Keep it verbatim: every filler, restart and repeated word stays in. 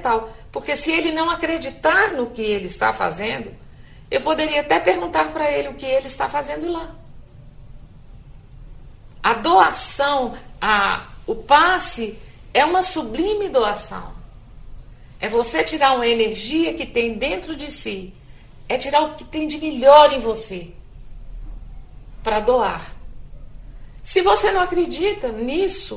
fundamental. Porque se ele não acreditar no que ele está fazendo, eu poderia até perguntar para ele o que ele está fazendo lá. A doação, a, o passe é uma sublime doação. É você tirar uma energia que tem dentro de si. É tirar o que tem de melhor em você para doar. Se você não acredita nisso,